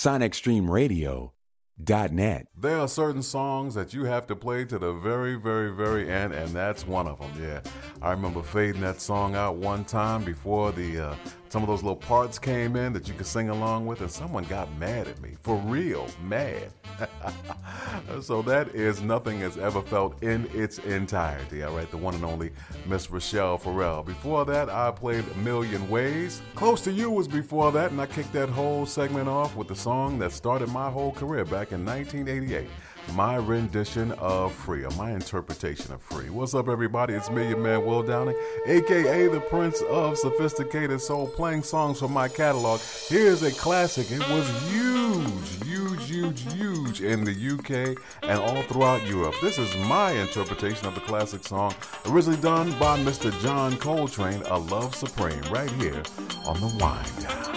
SonicStreamRadio.net. There are certain songs that you have to play to the very, very, very end, and that's one of them, yeah. I remember fading that song out one time before some of those little parts came in that you could sing along with, and someone got mad at me. For real, mad. So that is Nothing Has Ever Felt in its entirety, all right, the one and only Miss Rachelle Ferrell. Before that, I played A Million Ways. Close to You was before that, and I kicked that whole segment off with the song that started my whole career back in 1988. My rendition of Free, or my interpretation of Free. What's up, everybody? It's me, your man, Will Downing, a.k.a. the Prince of Sophisticated Soul, playing songs from my catalog. Here's a classic. It was huge in the UK and all throughout Europe. This is my interpretation of the classic song, originally done by Mr. John Coltrane, A Love Supreme, right here on The Wind Down.